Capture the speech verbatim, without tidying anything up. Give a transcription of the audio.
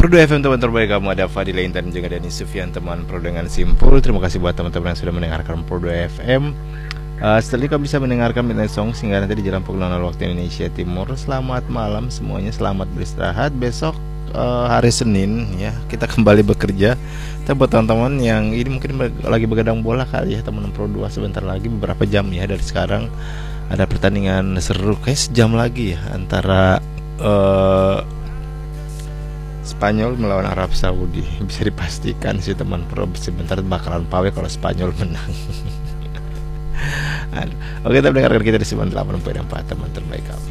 Pro dua F M, teman terbaik kamu, ada Fadila Intan juga Dani Sufyan, teman Pro dengan Simpul. Terima kasih buat teman-teman yang sudah mendengarkan Pro dua F M. Uh, setelah ini kamu bisa mendengarkan Midnight Song sehingga nanti di Jalan Penggunaan waktu Indonesia Timur. Selamat malam semuanya, selamat beristirahat. Besok uh, hari Senin ya, kita kembali bekerja. Tapi buat teman-teman yang ini mungkin lagi begadang bola kali ya, teman Pro dua, sebentar lagi beberapa jam ya dari sekarang ada pertandingan seru, kayak sejam lagi ya, antara uh, Spanyol melawan Arab Saudi. Bisa dipastikan sih teman Pro sebentar bakalan pawe kalau Spanyol menang. Oke, kita mendengarkan kita di sembilan puluh delapan poin empat, teman terbaik kamu.